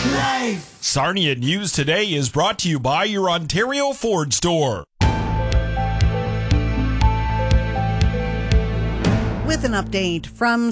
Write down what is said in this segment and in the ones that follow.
Life. Sarnia News Today is brought to you by your Ontario Ford store. With an update from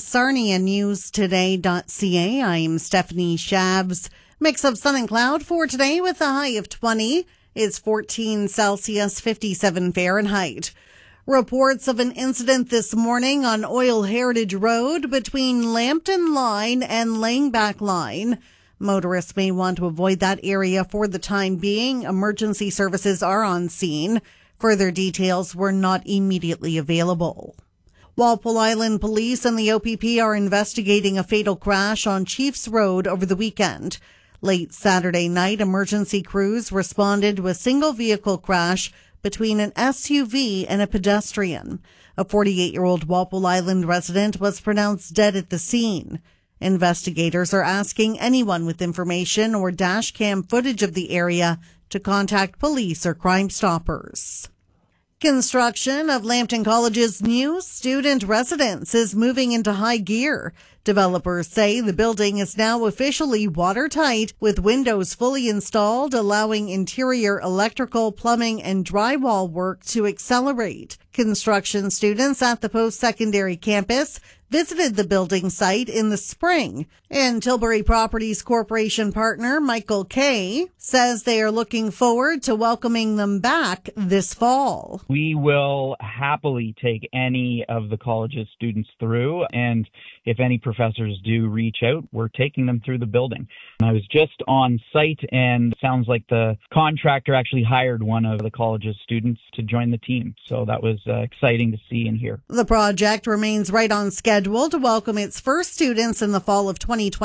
SarniaNewsToday.ca, I'm Stephanie Shabs. Mix of sun and cloud for today with a high of 20. It's 14 Celsius, 57 Fahrenheit. Reports of an incident this morning on Oil Heritage Road between Lambton Line and Langback Line. Motorists may want to avoid that area for the time being. Emergency services are on scene. Further details were not immediately available. Walpole Island Police and the OPP are investigating a fatal crash on Chiefs Road over the weekend. Late Saturday night, emergency crews responded to a single vehicle crash between an SUV and a pedestrian. A 48-year-old Walpole Island resident was pronounced dead at the scene. Investigators are asking anyone with information or dash cam footage of the area to contact police or Crime Stoppers. Construction of Lambton College's new student residence is moving into high gear. Developers say the building is now officially watertight with windows fully installed, allowing interior electrical, plumbing, and drywall work to accelerate. Construction students at the post-secondary campus visited the building site in the spring, and Tilbury Properties Corporation partner Michael Kay says they are looking forward to welcoming them back this fall. We will happily take any of the college's students through, and if any professors do reach out, we're taking them through the building. And I was just on site, and it sounds like the contractor actually hired one of the college's students to join the team, so that was exciting to see and hear. The project remains right on schedule to welcome its first students in the fall of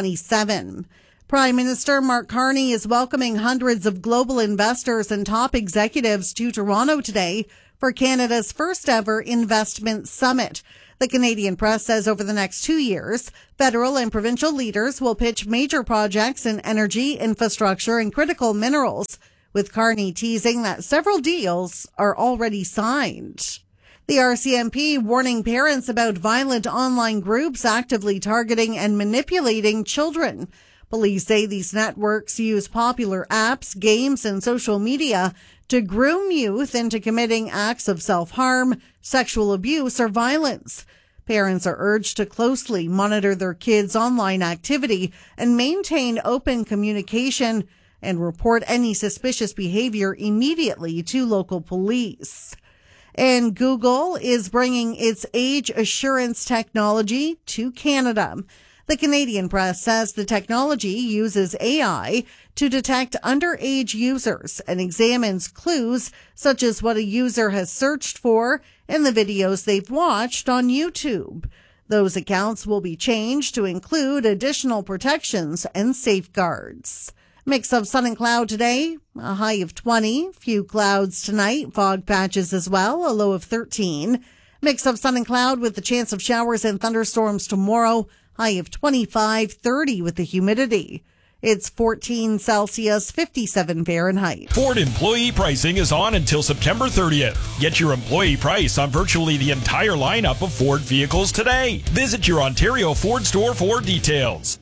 2027. Prime Minister Mark Carney is welcoming hundreds of global investors and top executives to Toronto today for Canada's first ever investment summit. The Canadian Press says over the next 2 years, federal and provincial leaders will pitch major projects in energy, infrastructure, and critical minerals, with Carney teasing that several deals are already signed. The RCMP warning parents about violent online groups actively targeting and manipulating children. Police say these networks use popular apps, games, and social media to groom youth into committing acts of self-harm, sexual abuse, or violence. Parents are urged to closely monitor their kids' online activity and maintain open communication and report any suspicious behavior immediately to local police. And Google is bringing its age assurance technology to Canada. The Canadian Press says the technology uses AI to detect underage users and examines clues such as what a user has searched for and the videos they've watched on YouTube. Those accounts will be changed to include additional protections and safeguards. Mix of sun and cloud today, a high of 20. Few clouds tonight, fog patches as well, a low of 13. Mix of sun and cloud with the chance of showers and thunderstorms tomorrow, high of 25, 30 with the humidity. It's 14 Celsius, 57 Fahrenheit. Ford employee pricing is on until September 30th. Get your employee price on virtually the entire lineup of Ford vehicles today. Visit your Ontario Ford store for details.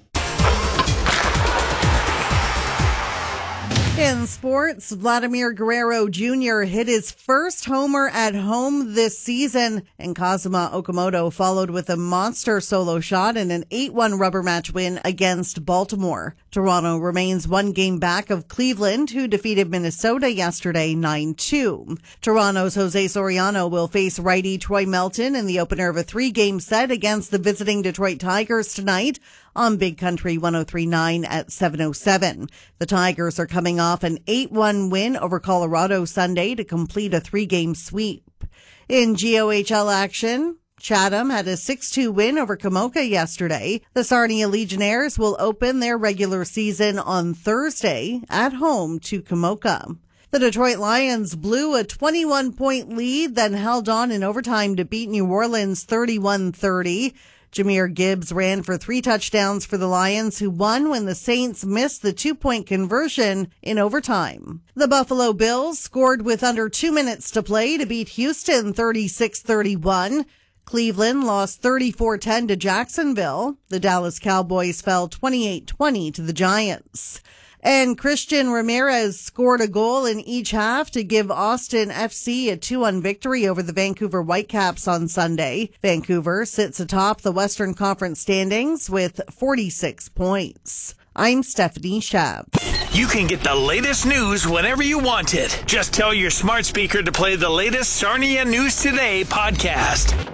In sports, Vladimir Guerrero Jr. hit his first homer at home this season, and Kazuma Okamoto followed with a monster solo shot in an 8-1 rubber match win against Baltimore. Toronto remains one game back of Cleveland, who defeated Minnesota yesterday 9-2. Toronto's Jose Soriano will face righty Troy Melton in the opener of a 3-game set against the visiting Detroit Tigers tonight on Big Country 103.9 at 7:07. The Tigers are coming off an 8-1 win over Colorado Sunday to complete a 3-game sweep. In GOHL action, Chatham had a 6-2 win over Kamoka yesterday. The Sarnia Legionnaires will open their regular season on Thursday at home to Kamoka. The Detroit Lions blew a 21-point lead, then held on in overtime to beat New Orleans 31-30. Jahmyr Gibbs ran for 3 touchdowns for the Lions, who won when the Saints missed the 2-point conversion in overtime. The Buffalo Bills scored with under 2 minutes to play to beat Houston 36-31. Cleveland lost 34-10 to Jacksonville. The Dallas Cowboys fell 28-20 to the Giants. And Christian Ramirez scored a goal in each half to give Austin FC a 2-1 victory over the Vancouver Whitecaps on Sunday. Vancouver sits atop the Western Conference standings with 46 points. I'm Stephanie Schaub. You can get the latest news whenever you want it. Just tell your smart speaker to play the latest Sarnia News Today podcast.